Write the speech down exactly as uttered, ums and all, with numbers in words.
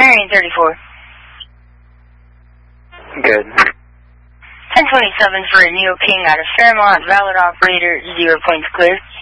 Marion thirty-four. Good. ten twenty-seven for a Neo King out of Fairmont, valid operator, zero points clear.